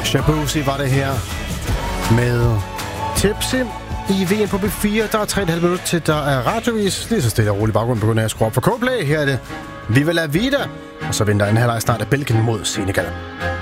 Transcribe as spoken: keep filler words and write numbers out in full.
Shabuzi var det her med Tipsy i V M på B fire. Der er tre komma fem minutter til, der er radiovis. Lige så stille og roligt baggrund begynder jeg at skrue op for Coldplay. Her er det Viva la Vida. Og så venter en halvleg snart af Belgien mod Senegal.